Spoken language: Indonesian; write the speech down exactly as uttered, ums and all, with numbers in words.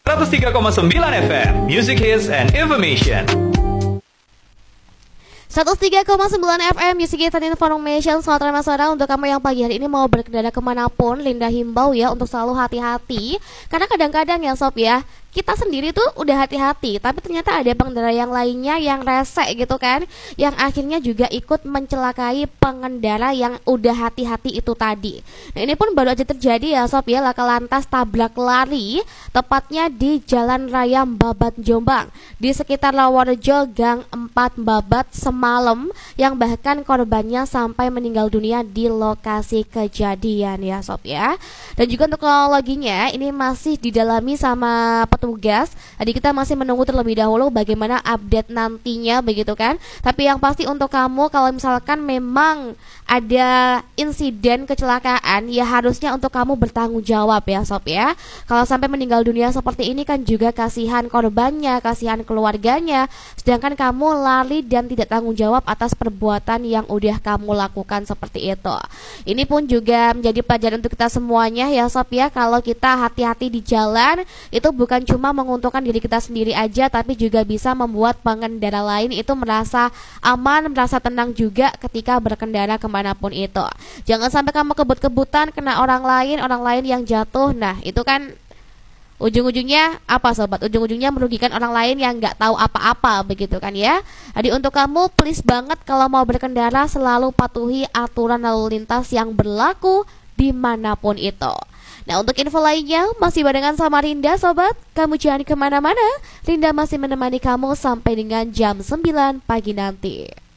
seratus tiga koma sembilan F M, Music Hits and Information. seratus tiga koma sembilan F M Music Hits and Information. Selamat malam saudara. Untuk kamu yang pagi hari ini mau berkendara kemanapun, Linda himbau ya untuk selalu hati-hati. Karena kadang-kadang ya sob ya, kita sendiri tuh udah hati-hati, tapi ternyata ada pengendara yang lainnya yang rese gitu kan, yang akhirnya juga ikut mencelakai pengendara yang udah hati-hati itu tadi. Nah ini pun baru aja terjadi ya sob ya, laka lantas tabrak lari, tepatnya di Jalan Raya Babat Jombang, di sekitar Lawarjo Gang empat Babat semalam, yang bahkan korbannya sampai meninggal dunia di lokasi kejadian ya sob ya. Dan juga untuk kronologinya ini masih didalami sama petugas. Tadi kita masih menunggu terlebih dahulu bagaimana update nantinya begitu kan. Tapi yang pasti untuk kamu, kalau misalkan memang ada insiden kecelakaan, ya harusnya untuk kamu bertanggung jawab ya sob ya. Kalau sampai meninggal dunia seperti ini kan juga kasihan korbannya, kasihan keluarganya, sedangkan kamu lari dan tidak tanggung jawab atas perbuatan yang udah kamu lakukan seperti itu. Ini pun juga menjadi pelajaran untuk kita semuanya ya sob ya. Kalau kita hati-hati di jalan, itu bukan cuma menguntungkan diri kita sendiri aja, tapi juga bisa membuat pengendara lain itu merasa aman, merasa tenang juga ketika berkendara kemanapun itu. Jangan sampai kamu kebut-kebutan kena orang lain, orang lain yang jatuh. Nah itu kan ujung-ujungnya apa sobat? Ujung-ujungnya merugikan orang lain yang nggak tahu apa-apa begitu kan ya. Jadi untuk kamu please banget kalau mau berkendara selalu patuhi aturan lalu lintas yang berlaku dimanapun itu. Nah untuk info lainnya masih barengan sama Rinda sobat. Kamu jangan kemana-mana, Rinda masih menemani kamu sampai dengan jam sembilan pagi nanti.